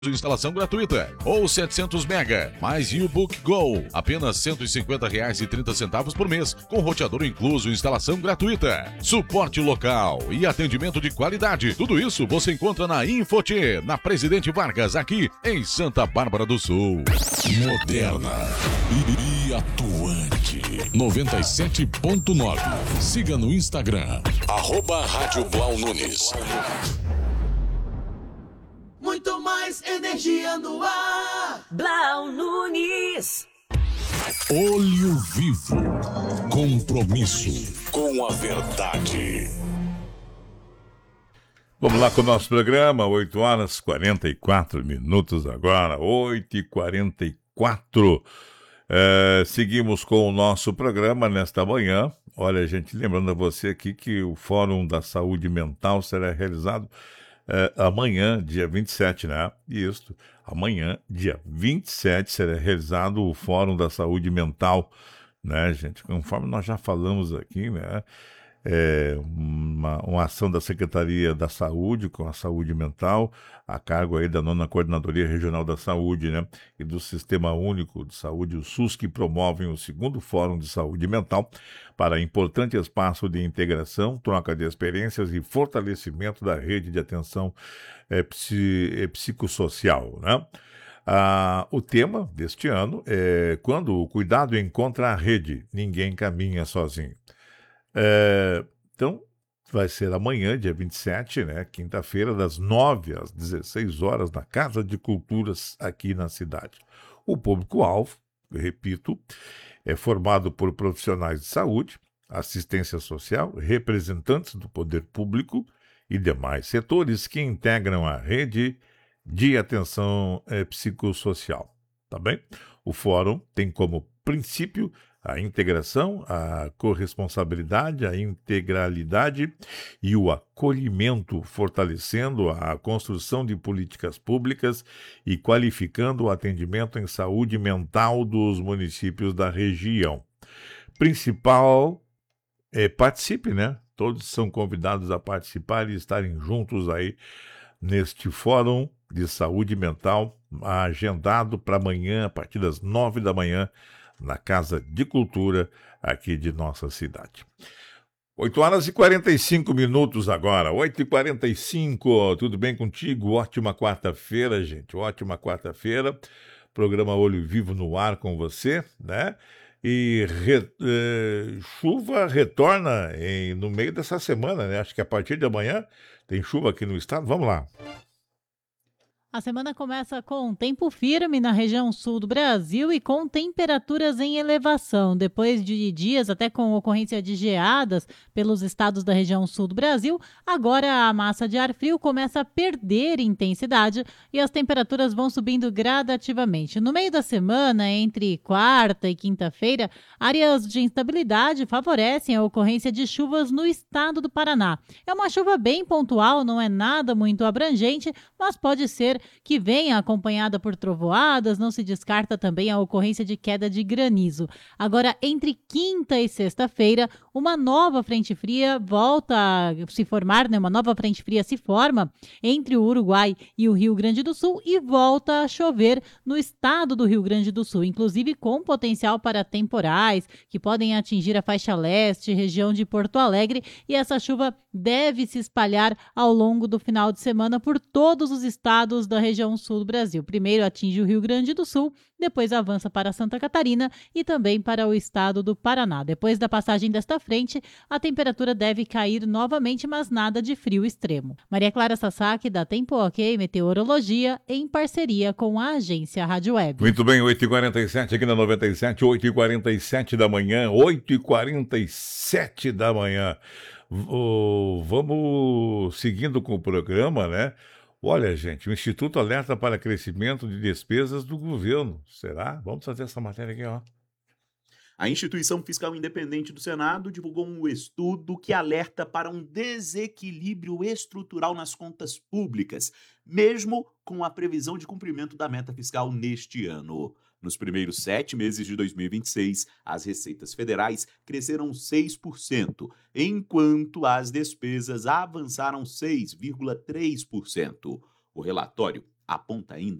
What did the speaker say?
instalação gratuita ou 700 mega, mais U-Book Go, apenas R$ 150,30 por mês, com roteador incluso, instalação gratuita, suporte local e atendimento de qualidade. Tudo isso você encontra na Infoti, na Presidente Vargas, aqui em Santa Bárbara do Sul. Moderna e atuante. 97.9. Siga no Instagram, @Rádio Blau Nunes. Muito mais energia no ar. Blau Nunes. Olho Vivo. Compromisso com a verdade. Vamos lá com o nosso programa, 8h44 agora, 8h44. Seguimos com o nosso programa nesta manhã. Olha, gente, lembrando a você aqui que o Fórum da Saúde Mental será realizado amanhã, dia 27, né? Isso, amanhã, dia 27, será realizado o Fórum da Saúde Mental, né, gente? Conforme nós já falamos aqui, né? Uma ação da Secretaria da Saúde com a saúde mental, a cargo aí da 9ª Coordenadoria Regional da Saúde, né, e do Sistema Único de Saúde, o SUS, que promovem o 2º Fórum de Saúde Mental para importante espaço de integração, troca de experiências e fortalecimento da rede de atenção psicossocial, né? O tema deste ano é Quando o cuidado encontra a rede, ninguém caminha sozinho. Então, vai ser amanhã, dia 27, né, quinta-feira, das 9 às 16 horas, na Casa de Culturas, aqui na cidade. O público-alvo, repito, é formado por profissionais de saúde, assistência social, representantes do poder público e demais setores que integram a rede de atenção psicossocial. Tá bem? O fórum tem como princípio a integração, a corresponsabilidade, a integralidade e o acolhimento, fortalecendo a construção de políticas públicas e qualificando o atendimento em saúde mental dos municípios da região. Principal participe, né? Todos são convidados a participar e estarem juntos aí neste Fórum de Saúde Mental, agendado para amanhã, a partir das 9 da manhã, na Casa de Cultura, aqui de nossa cidade. 8h45 agora, 8h45, tudo bem contigo? Ótima quarta-feira, gente, ótima quarta-feira. Programa Olho Vivo no ar com você, né? E chuva retorna no meio dessa semana, né? Acho que a partir de amanhã tem chuva aqui no estado. Vamos lá. A semana começa com tempo firme na região sul do Brasil e com temperaturas em elevação. Depois de dias até com ocorrência de geadas pelos estados da região sul do Brasil, agora a massa de ar frio começa a perder intensidade e as temperaturas vão subindo gradativamente. No meio da semana, entre quarta e quinta-feira, áreas de instabilidade favorecem a ocorrência de chuvas no estado do Paraná. É uma chuva bem pontual, não é nada muito abrangente, mas pode ser que venha acompanhada por trovoadas, não se descarta também a ocorrência de queda de granizo. Agora, entre quinta e sexta-feira, uma nova frente fria volta a se formar, né? Uma nova frente fria se forma entre o Uruguai e o Rio Grande do Sul e volta a chover no estado do Rio Grande do Sul, inclusive com potencial para temporais que podem atingir a faixa leste, região de Porto Alegre, e essa chuva deve se espalhar ao longo do final de semana por todos os estados da região sul do Brasil. Primeiro atinge o Rio Grande do Sul, depois avança para Santa Catarina e também para o estado do Paraná. Depois da passagem desta frente, a temperatura deve cair novamente, mas nada de frio extremo. Maria Clara Sasaki, da Tempo OK Meteorologia, em parceria com a agência Rádio Web. Muito bem, 8h47 aqui na 97, 8h47 da manhã, 8h47 da manhã. Vamos seguindo com o programa, né? Olha, gente, o Instituto alerta para crescimento de despesas do governo. Será? Vamos fazer essa matéria aqui, ó. A Instituição Fiscal Independente do Senado divulgou um estudo que alerta para um desequilíbrio estrutural nas contas públicas, mesmo com a previsão de cumprimento da meta fiscal neste ano. Nos primeiros 7 meses de 2026, as receitas federais cresceram 6%, enquanto as despesas avançaram 6,3%. O relatório aponta ainda